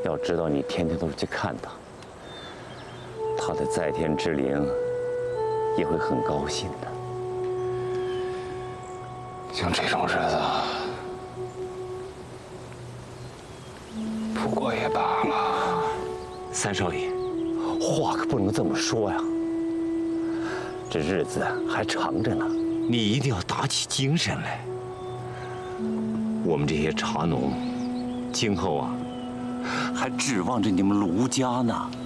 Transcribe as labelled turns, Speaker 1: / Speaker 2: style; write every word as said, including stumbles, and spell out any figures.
Speaker 1: 要知道，你天天都是去看他，他的在天之灵也会很高兴的。
Speaker 2: 像这种日子，不过也罢了。
Speaker 1: 三少爷，话可不能这么说呀。这日子还长着呢，你一定要打起精神来。我们这些茶农，今后啊，还指望着你们卢家呢。